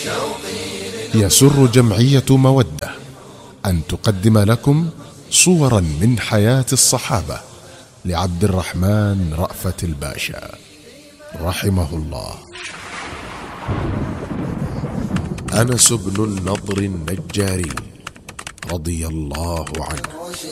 يسر جمعية مودة أن تقدم لكم صورا من حياة الصحابة لعبد الرحمن رأفت الباشا رحمه الله. أنس بن النضر النجاري رضي الله عنه